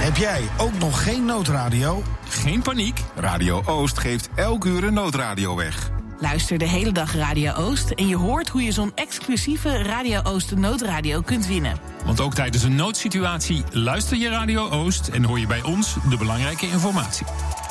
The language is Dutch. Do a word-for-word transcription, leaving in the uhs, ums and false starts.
Heb jij ook nog geen noodradio? Geen paniek. Radio Oost geeft elk uur een noodradio weg. Luister de hele dag Radio Oost en je hoort hoe je zo'n exclusieve Radio Oost noodradio kunt winnen. Want ook tijdens een noodsituatie luister je Radio Oost en hoor je bij ons de belangrijke informatie.